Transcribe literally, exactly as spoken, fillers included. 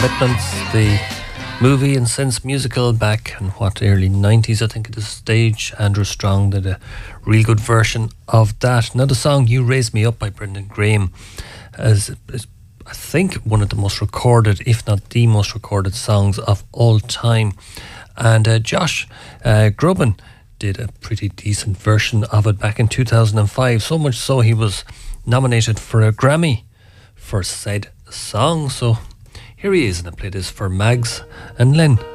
Commitments, the movie and Sense musical back in what, early nineties, I think, at this stage. Andrew Strong did a real good version of that. Now, the song You Raise Me Up by Brendan Graham is, is I think, one of the most recorded, if not the most recorded songs of all time. And uh, Josh uh, Groban did a pretty decent version of it back in two thousand five, so much so he was nominated for a Grammy for said song. So here he is, and I play this for Mags and Lynn.